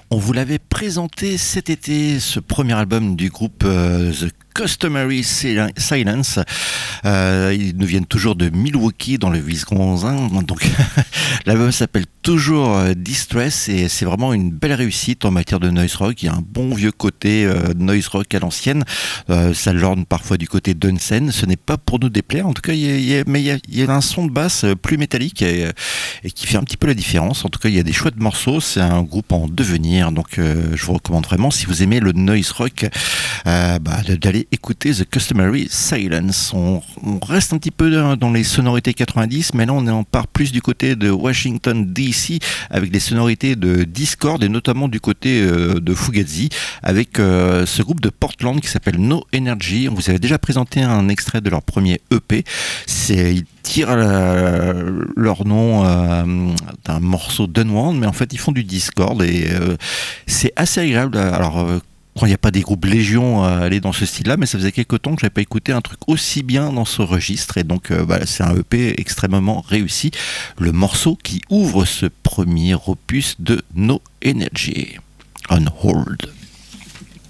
On vous l'avait présenté cet été, ce premier album du groupe The Customary Silence. Ils nous viennent toujours de Milwaukee dans le Wisconsin. Donc l'album s'appelle toujours Distress et c'est vraiment une belle réussite en matière de noise rock. Il y a un bon vieux côté noise rock à l'ancienne. Ça lorne parfois du côté d'Unsen. Ce n'est pas pour nous déplaire. En tout cas, il y a un son de basse plus métallique et qui fait un petit peu la différence. En tout cas, il y a des chouettes morceaux. C'est un groupe en devenir. Donc je vous recommande vraiment, si vous aimez le noise rock, d'aller écouter The Customary Silence. On reste un petit peu dans les sonorités 90, mais là on part plus du côté de Washington DC avec les sonorités de Discord et notamment du côté de Fugazi avec ce groupe de Portland qui s'appelle No Energy. On vous avait déjà présenté un extrait de leur premier EP. Ils tirent leur nom d'un morceau d'Unwound, mais en fait ils font du Discord et c'est assez agréable. Alors quand il n'y a pas des groupes Légion à aller dans ce style-là, mais ça faisait quelques temps que je n'avais pas écouté un truc aussi bien dans ce registre, et donc c'est un EP extrêmement réussi. Le morceau qui ouvre ce premier opus de No Energy, On Hold.